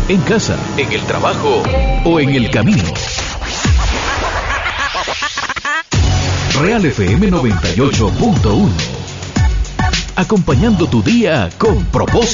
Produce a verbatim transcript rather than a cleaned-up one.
en casa, en el trabajo o en el camino. Real F M noventa y ocho punto uno. Acompañando tu día con propósito.